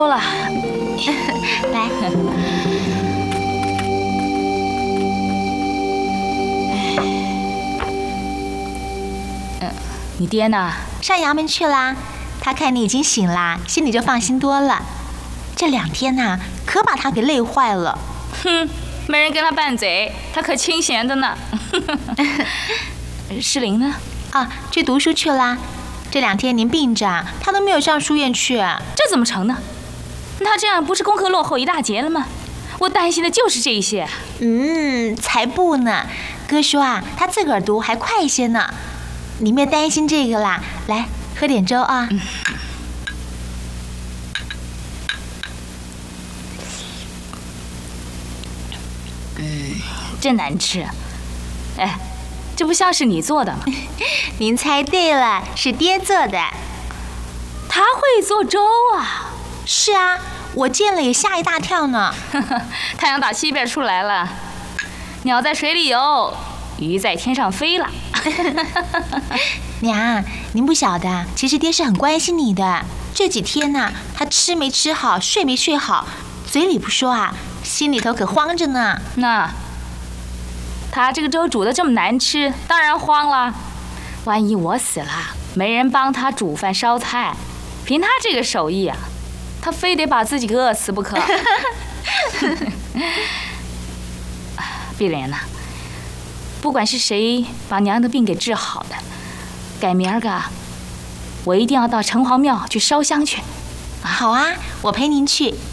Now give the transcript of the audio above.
了， 来， 你爹呢？ 上衙门去啦。他看你已经醒啦，心里就放心多了。这2天呐，可把他给累坏了。 哼，没人跟他拌嘴，他可清闲的呢。诗玲呢？ 啊，去读书去啦。这2天您病着，他都没有上书院去。 这怎么成呢？他这样不是功课落后一大截了吗？我担心的就是这一些。 才不呢。哥说啊，他自个儿读还快一些呢。你别担心这个啦。来，喝点粥啊。 真难吃。哎，这不像是你做的吗？ 您猜对了，是爹做的。 他会做粥啊？ 是啊，我见了也吓一大跳呢。 太阳打西边出来了，鸟在水里游，鱼在天上飞了。 娘，您不晓得，其实爹是很关心你的。这几天呢，他吃没吃好，睡没睡好，嘴里不说啊，心里头可慌着呢。 那他这个粥煮得这么难吃，当然慌了。万一我死了，没人帮他煮饭烧菜，凭他这个手艺啊，他非得把自己给饿死不可。碧莲呐，不管是谁把娘的病给治好的，改明儿个我一定要到城隍庙去烧香去。 好啊，我陪您去。